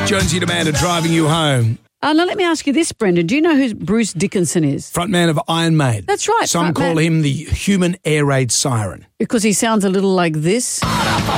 Jonesy Demander driving you home. Now, let me ask you this, Brendan. Do you know who Bruce Dickinson is? Frontman of Iron Maiden. That's right. Some call him the human air raid siren. Because he sounds a little like this.